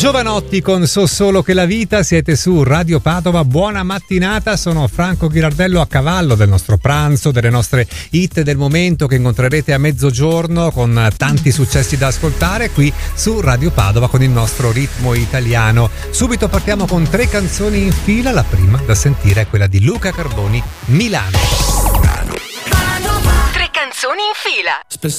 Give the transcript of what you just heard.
Giovanotti con So solo che la vita, siete su Radio Padova, buona mattinata, sono Franco Ghirardello a cavallo del nostro pranzo, delle nostre hit del momento che incontrerete a mezzogiorno con tanti successi da ascoltare qui su Radio Padova con il nostro ritmo italiano. Subito partiamo con 3 canzoni in fila, la prima da sentire è quella di Luca Carboni, Milano. 3 canzoni in fila.